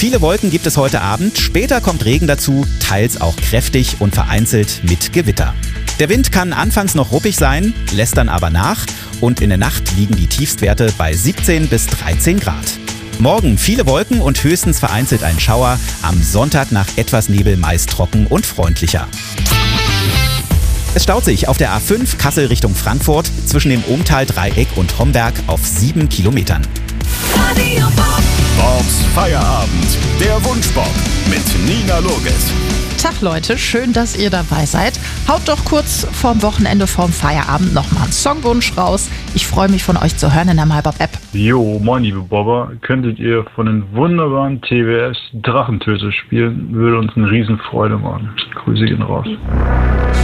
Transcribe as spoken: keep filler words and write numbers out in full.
Viele Wolken gibt es heute Abend, später kommt Regen dazu, teils auch kräftig und vereinzelt mit Gewitter. Der Wind kann anfangs noch ruppig sein, lässt dann aber nach und in der Nacht liegen die Tiefstwerte bei siebzehn bis dreizehn Grad. Morgen viele Wolken und höchstens vereinzelt ein Schauer, am Sonntag nach etwas Nebel meist trocken und freundlicher. Es staut sich auf der A fünf Kassel Richtung Frankfurt zwischen dem Ohmtal-Dreieck und Homberg auf sieben Kilometern. Bobs Feierabend, der Wunschbob mit Nina Loges. Tag Leute, schön, dass ihr dabei seid. Haut doch kurz vorm Wochenende, vorm Feierabend nochmal einen Songwunsch raus. Ich freue mich von euch zu hören in der MyBob-App. Jo, moin liebe Bobber, könntet ihr von den wunderbaren T W S Drachentöse spielen? Würde uns eine Riesenfreude machen. Grüße gehen raus.